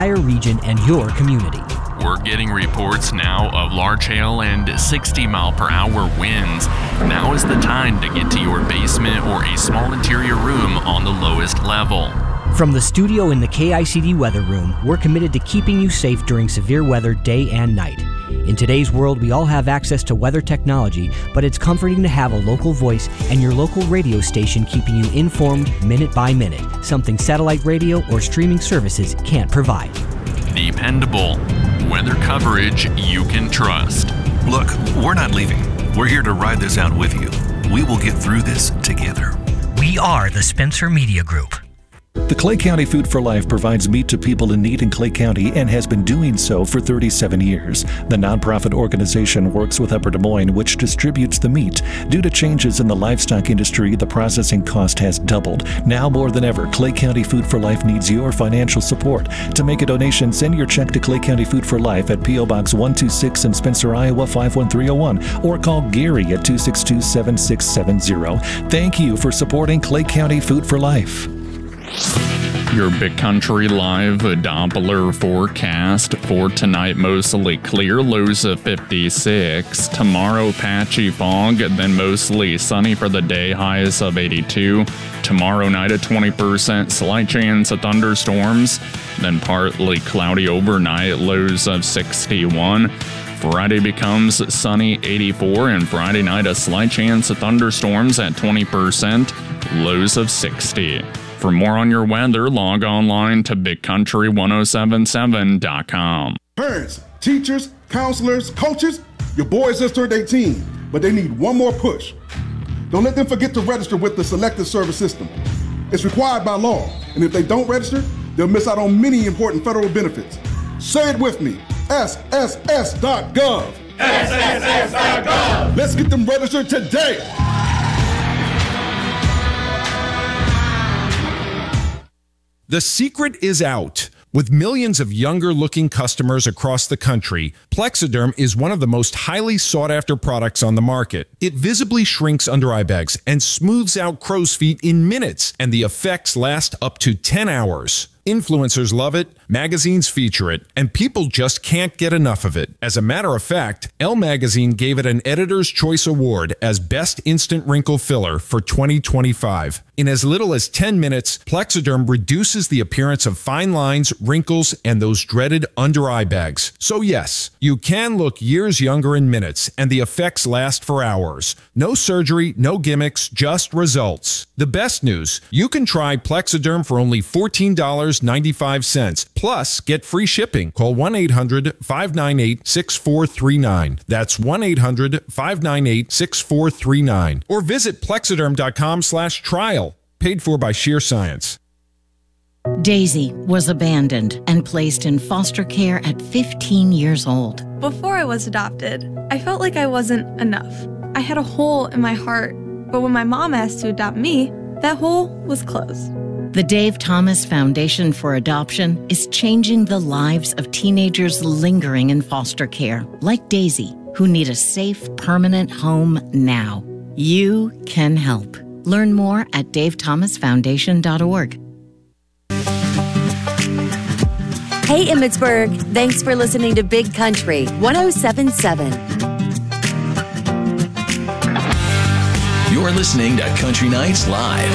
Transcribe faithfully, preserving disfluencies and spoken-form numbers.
entire region and your community. We're getting reports now of large hail and sixty mile per hour winds. Now is the time to get to your basement or a small interior room on the lowest level. From the studio in the K I C D Weather Room, we're committed to keeping you safe during severe weather day and night. In today's world, we all have access to weather technology, but it's comforting to have a local voice and your local radio station keeping you informed minute by minute, something satellite radio or streaming services can't provide. Dependable weather coverage you can trust. Look, we're not leaving. We're here to ride this out with you. We will get through this together. We are the Spencer Media Group. The Clay County Food for Life provides meat to people in need in Clay County and has been doing so for thirty-seven years. The nonprofit organization works with Upper Des Moines, which distributes the meat. Due to changes in the livestock industry, the processing cost has doubled. Now more than ever, Clay County Food for Life needs your financial support. To make a donation, send your check to Clay County Food for Life at P O Box one two six in Spencer, Iowa five one three zero one, or call Gary at two six two, seven six seven zero. Thank you for supporting Clay County Food for Life. Your Big Country Live Doppler forecast for tonight: mostly clear, lows of fifty-six. Tomorrow, patchy fog, then mostly sunny for the day, highs of eighty-two. Tomorrow night, a twenty percent slight chance of thunderstorms, then partly cloudy overnight, lows of sixty-one. Friday becomes sunny, eighty-four, and Friday night a slight chance of thunderstorms at twenty percent, lows of sixty. For more on your weather, log online to big country ten seventy-seven dot com. Parents, teachers, counselors, coaches, your boys just turned eighteen, but they need one more push. Don't let them forget to register with the Selective Service System. It's required by law, and if they don't register, they'll miss out on many important federal benefits. Say it with me, S S S dot gov. S S S dot gov. Let's get them registered today. The secret is out. With millions of younger-looking customers across the country, Plexiderm is one of the most highly sought-after products on the market. It visibly shrinks under-eye bags and smooths out crow's feet in minutes, and the effects last up to ten hours. Influencers love it, magazines feature it, and people just can't get enough of it. As a matter of fact, Elle Magazine gave it an Editor's Choice Award as Best Instant Wrinkle Filler for twenty twenty-five. In as little as ten minutes, Plexiderm reduces the appearance of fine lines, wrinkles, and those dreaded under-eye bags. So yes, you can look years younger in minutes, and the effects last for hours. No surgery, no gimmicks, just results. The best news, you can try Plexiderm for only fourteen dollars and ninety-five cents. Plus, get free shipping. Call one eight hundred, five nine eight, six four three nine. That's one eight hundred, five nine eight, six four three nine. Or visit plexiderm dot com slash trial. Paid for by Sheer Science. Daisy was abandoned and placed in foster care at fifteen years old. Before I was adopted, I felt like I wasn't enough. I had a hole in my heart, but when my mom asked to adopt me, that hole was closed. The Dave Thomas Foundation for Adoption is changing the lives of teenagers lingering in foster care, like Daisy, who need a safe, permanent home now. You can help. Learn more at dave thomas foundation dot org. Hey, Emmitsburg. Thanks for listening to Big Country ten seventy-seven. You're listening to Country Nights Live.